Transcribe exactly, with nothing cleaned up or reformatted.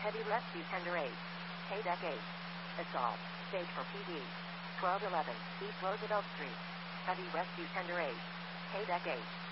Heavy rescue tender eight. Haydeck eight. Assault. Stage for P D. twelve eleven East Roosevelt Street. Heavy rescue tender eight. Haydeck eight.